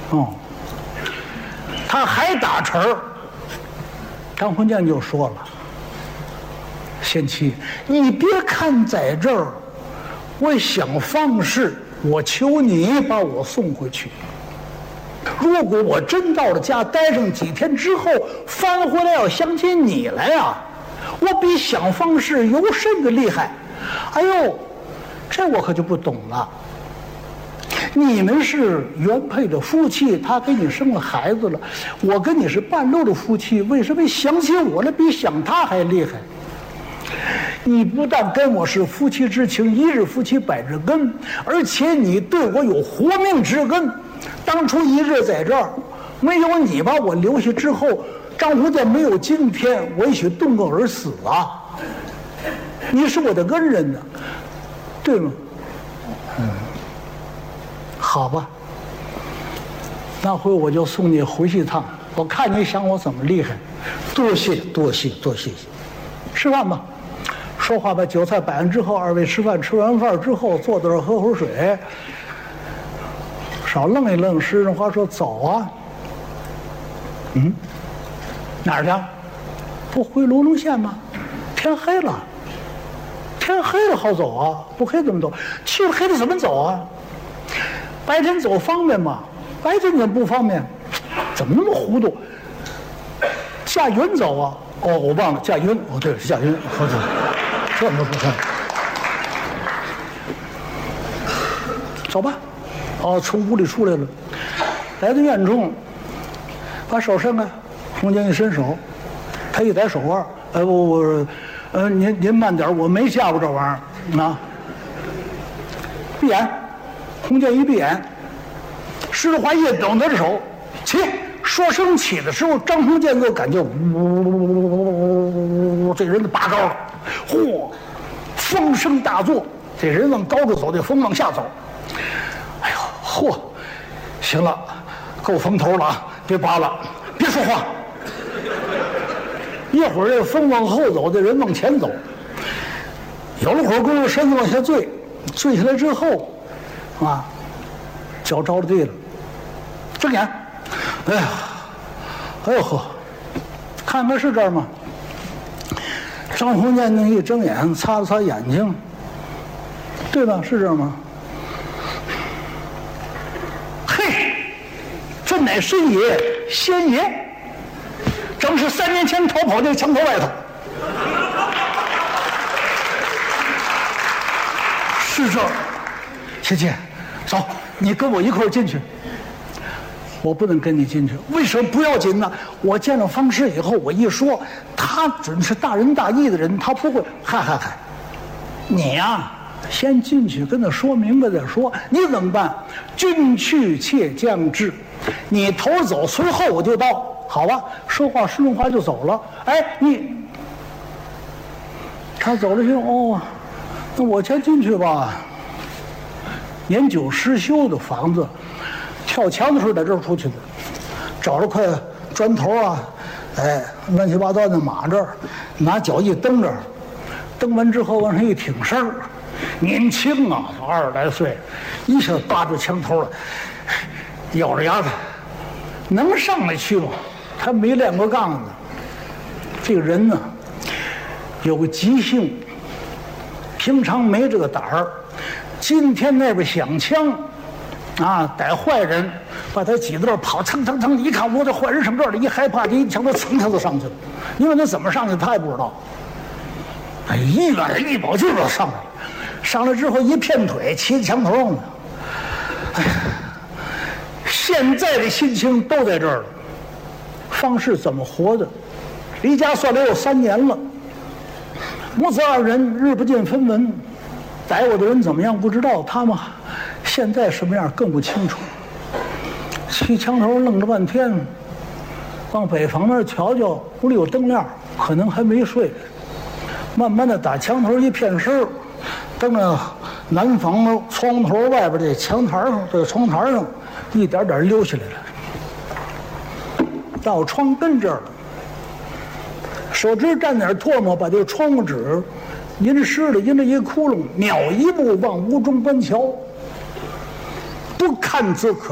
哦，他还打岔儿。张鸿渐就说了：“贤妻，你别看在这儿，我想方式，我求你把我送回去。如果我真到了家待上几天之后，翻回来要想起你来啊，我比想方式有甚的厉害。哎呦，这我可就不懂了。你们是原配的夫妻，他给你生了孩子了，我跟你是半路的夫妻，为什么想起我来比想他还厉害？你不但跟我是夫妻之情，一日夫妻百日根，而且你对我有活命之恩。当初一日在这儿，没有你把我留下之后，张鸿渐没有今天，我也许冻饿而死啊！你是我的恩人呢，对吗？好吧，那回我就送你回去一趟，我看你想我怎么厉害。多谢多谢多谢，吃饭吧。说话把酒菜摆完之后，二位吃饭，吃完饭之后坐在这儿喝口水。少愣一愣，诗人话说走啊。哪儿去？不回卢龙县吗？天黑了，天黑了好走啊，不黑怎么走？去了黑了怎么走啊？白天走方便吗？白天怎么不方便？怎么那么糊涂？驾云走啊？哦，我忘了驾云。哦，对了，驾云。这么不看。走吧。哦，从屋里出来了，来到院中，把手伸开，冯坚一伸手，他一戴手腕，您慢点，我没下过这玩意儿啊。闭眼，洪建一闭眼，石德华一抖他的手，起，说声起的时候，张鸿渐就感觉呜，这人就拔高了，嚯，风声大作，这人往高处走，这风往下走。哎呦，嚯，行了，够风头了啊！别拔了，别说话。一会儿这风往后走，这人往前走。有了会儿功夫，身子往下坠，坠下来之后，啊，脚着了地了。睁眼，哎呀，哎呦呵，看看是这儿吗？张鸿渐那一睁眼，擦了擦眼睛，对吧？是这儿吗？这乃神爷仙爷，正是3年前逃跑这个墙头外头。是这儿，姐姐，走，你跟我一块儿进去。我不能跟你进去，为什么？不要紧呢。我见了方士以后，我一说，他准是大仁大义的人，他不会。嗨，你呀，先进去跟他说明白再说。你怎么办？君去且将至。你头走，随后我就到，好吧？说话顺话就走了。哎，他走了就哦，那我先进去吧。年久失修的房子，跳墙的时候在这儿出去的，找了块砖头啊，哎，乱七八糟的码这儿，拿脚一蹬着，蹬完之后往上一挺身儿，年轻啊，20来岁，一下扒住墙头了。咬着牙子，能上来去吗？他没练过杠子。这个人呢，有个急性，平常没这个胆儿。今天那边响枪，啊，逮坏人，把他挤到这儿跑，蹭，一看我这坏人上这儿了，一害怕，这一枪他蹭他就上去了。因为他怎么上去他也不知道。哎，一个人一宝劲儿就上来了，上来之后一片腿骑墙头上呢。哎呀。现在的心情都在这儿了。方士怎么活的？离家算来有3年了，母子2人日不见分文。逮我的人怎么样不知道，他们现在什么样更不清楚。骑墙头愣了半天，往北房那儿瞧瞧，屋里有灯亮，可能还没睡。慢慢的打墙头一片身，蹬着南房窗头外边这墙台上，这窗台上。一点点溜下来了，到窗根这儿了，手指蘸点唾沫，把这个窗户纸淋湿了，阴着一窟窿，秒一步往屋中奔瞧，不看则可。